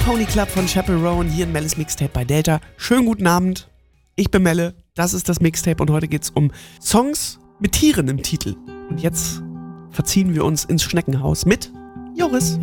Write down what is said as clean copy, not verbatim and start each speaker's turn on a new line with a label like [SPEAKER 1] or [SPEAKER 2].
[SPEAKER 1] Pony Club von Chaperone hier in Melles Mixtape bei Delta. Schönen guten Abend, ich bin Melle, das ist das Mixtape und heute geht's um Songs mit Tieren im Titel. Und jetzt verziehen wir uns ins Schneckenhaus mit Joris.